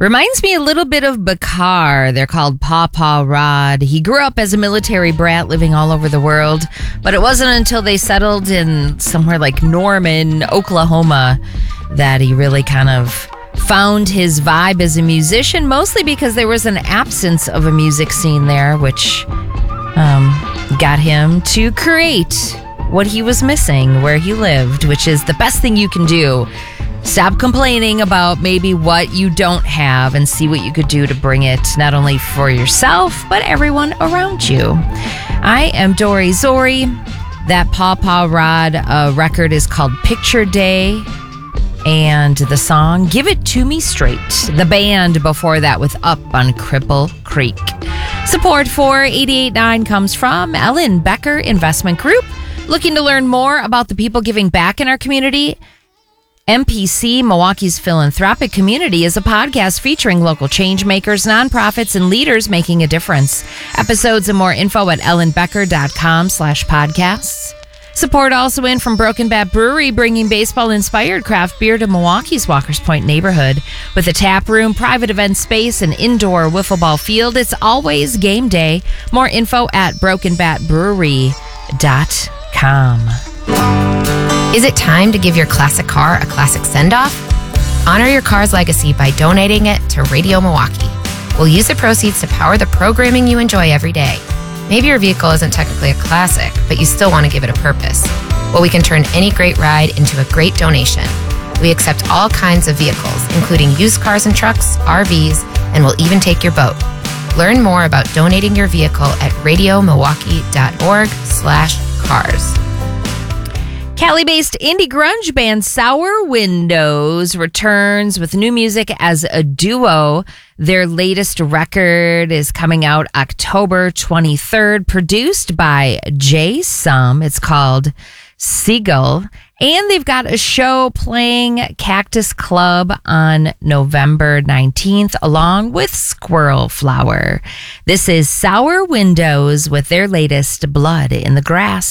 Reminds me a little bit of Bakar. They're called Pawpaw Rod. He grew up as a military brat living all over the world, but it wasn't until they settled in somewhere like Norman, Oklahoma, that he really kind of found his vibe as a musician, mostly because there was an absence of a music scene there, which got him to create what he was missing where he lived, which is the best thing you can do. Stop complaining about maybe what you don't have and see what you could do to bring it not only for yourself, but everyone around you. I am Dory Zori. That Pawpaw Rod record is called Picture Day. And the song, Give It To Me Straight. The band before that with Up on Cripple Creek. Support for 88.9 comes from Ellen Becker Investment Group. Looking to learn more about the people giving back in our community? MPC, Milwaukee's Philanthropic Community, is a podcast featuring local change makers, nonprofits, and leaders making a difference. Episodes and more info at ellenbecker.com/podcasts. Support also in from Broken Bat Brewery, bringing baseball-inspired craft beer to Milwaukee's Walker's Point neighborhood. With a tap room, private event space, and indoor wiffle ball field, it's always game day. More info at brokenbatbrewery.com. Is it time to give your classic car a classic send-off? Honor your car's legacy by donating it to Radio Milwaukee. We'll use the proceeds to power the programming you enjoy every day. Maybe your vehicle isn't technically a classic, but you still want to give it a purpose. Well, we can turn any great ride into a great donation. We accept all kinds of vehicles, including used cars and trucks, RVs, and we'll even take your boat. Learn more about donating your vehicle at radiomilwaukee.org/cars. Cali-based indie grunge band Sour Windows returns with new music as a duo. Their latest record is coming out October 23rd, produced by Jay Sum. It's called Seagull. And they've got a show playing Cactus Club on November 19th, along with Squirrel Flower. This is Sour Windows with their latest Blood in the Grass.